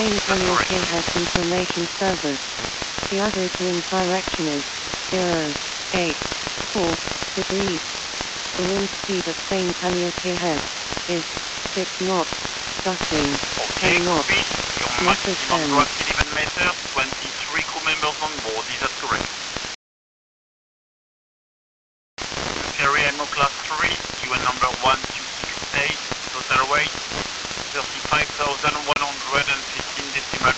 Spain Annual KHAS Information Service. Seattle to direction is 084 degrees. The wind speed at Spain Annual KHAS is 6 knots, gusting 10 knots. Message send. 11 meters, 23 crew members on board, is that correct? Carry IMO Class 3, UN number 1268, total weight 35,115 decimal